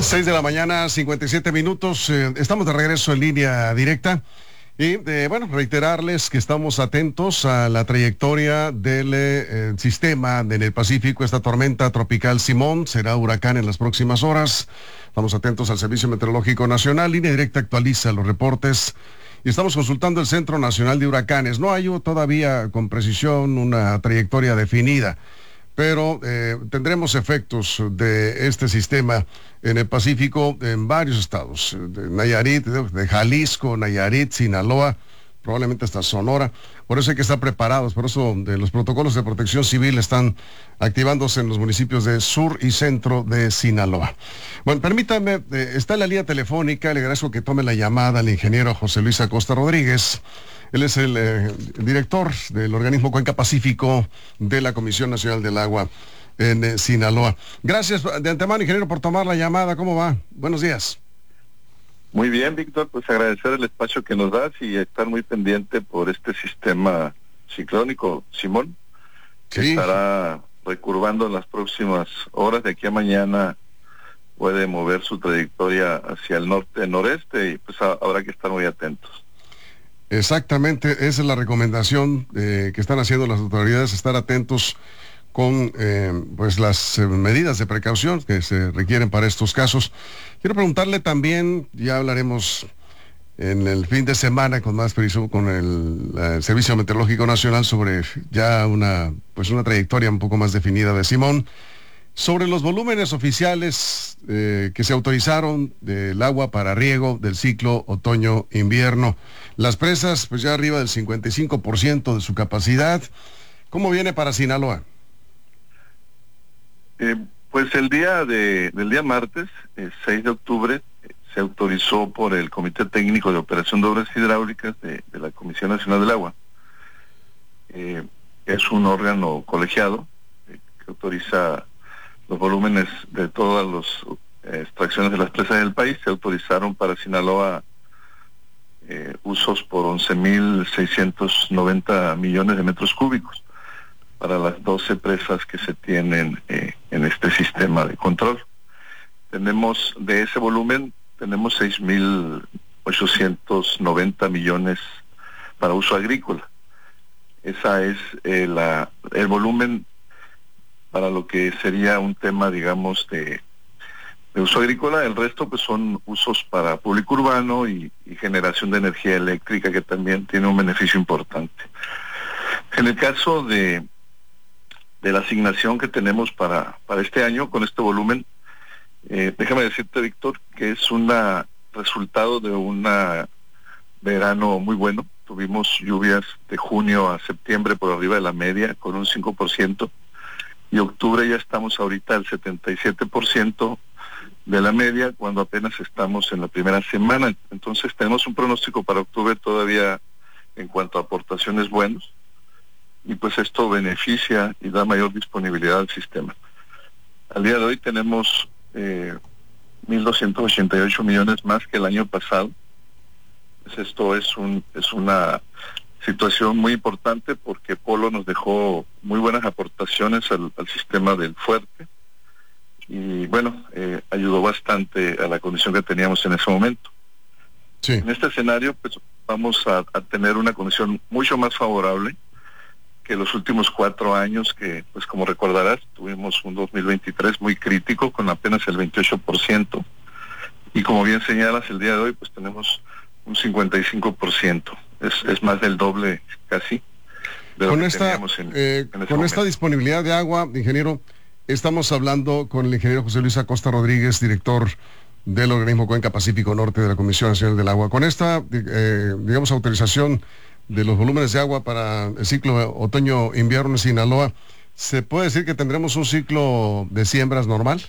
6 de la mañana, 57 minutos. Estamos de regreso en línea directa. Y reiterarles que estamos atentos a la trayectoria del sistema en el Pacífico. Esta tormenta tropical Simón será huracán en las próximas horas. Estamos atentos al Servicio Meteorológico Nacional. Línea Directa actualiza los reportes. Y estamos consultando el Centro Nacional de Huracanes. No hay todavía con precisión una trayectoria definida, pero tendremos efectos de este sistema en el Pacífico en varios estados, de Nayarit, de Jalisco, Nayarit, Sinaloa, probablemente hasta Sonora. Por eso hay que estar preparados, por eso los protocolos de protección civil están activándose en los municipios de sur y centro de Sinaloa. Bueno, permítame, está en la línea telefónica, le agradezco que tome la llamada al ingeniero José Luis Acosta Rodríguez. Él es el director del organismo Cuenca Pacífico de la Comisión Nacional del Agua en Sinaloa. Gracias de antemano, ingeniero, por tomar la llamada. ¿Cómo va? Buenos días. Muy bien, Víctor, pues agradecer el espacio que nos das y estar muy pendiente por este sistema ciclónico Simón, que estará recurvando en las próximas horas. De aquí a mañana puede mover su trayectoria hacia el norte-noreste y pues habrá que estar muy atentos. Exactamente, esa es la recomendación que están haciendo las autoridades, estar atentos con las medidas de precaución que se requieren para estos casos. Quiero preguntarle también, ya hablaremos en el fin de semana con más preciso con el Servicio Meteorológico Nacional sobre ya una trayectoria un poco más definida de Simón, sobre los volúmenes oficiales que se autorizaron del agua para riego del ciclo otoño-invierno. Las presas, pues ya arriba del 55% de su capacidad. ¿Cómo viene para Sinaloa? Pues del día martes, 6 de octubre, se autorizó por el Comité Técnico de Operación de Obras Hidráulicas de la Comisión Nacional del Agua. Es un órgano colegiado que autoriza los volúmenes de todas las extracciones de las presas del país. Se autorizaron para Sinaloa usos por 11.690 millones de metros cúbicos para las 12 presas que se tienen en este sistema de control. Tenemos, de ese volumen, tenemos 6.890 millones para uso agrícola. Esa es el volumen para lo que sería un tema, digamos, de uso agrícola. El resto pues son usos para público urbano y generación de energía eléctrica, que también tiene un beneficio importante. En el caso de la asignación que tenemos para este año con este volumen, déjame decirte, Víctor, que es un resultado de un verano muy bueno. Tuvimos lluvias de junio a septiembre por arriba de la media con un 5%, y octubre ya estamos ahorita al 77% de la media, cuando apenas estamos en la primera semana. Entonces tenemos un pronóstico para octubre todavía en cuanto a aportaciones buenos, y pues esto beneficia y da mayor disponibilidad al sistema. Al día de hoy tenemos 1.288 millones más que el año pasado. Pues esto es una situación muy importante, porque Polo nos dejó muy buenas aportaciones al sistema del Fuerte, y ayudó bastante a la condición que teníamos en ese momento. Sí. En este escenario pues vamos a tener una condición mucho más favorable que los últimos 4 años, que pues como recordarás tuvimos un 2023 muy crítico con apenas el 28%, y como bien señalas, el día de hoy pues tenemos un 55%. Es más del doble casi de lo que teníamos en ese momento. Esta disponibilidad de agua, ingeniero, estamos hablando con el ingeniero José Luis Acosta Rodríguez, director del organismo Cuenca Pacífico Norte de la Comisión Nacional del Agua. Con esta, autorización de los volúmenes de agua para el ciclo otoño-invierno en Sinaloa, ¿se puede decir que tendremos un ciclo de siembras normal?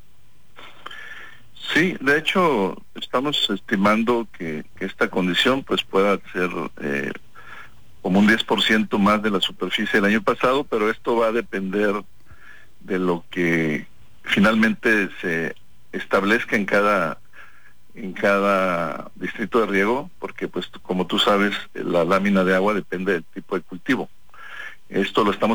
Sí, de hecho, estamos estimando que esta condición pues pueda ser como un 10% más de la superficie del año pasado, pero esto va a depender de lo que finalmente se establezca en cada distrito de riego, porque pues como tú sabes, la lámina de agua depende del tipo de cultivo. Esto lo estamos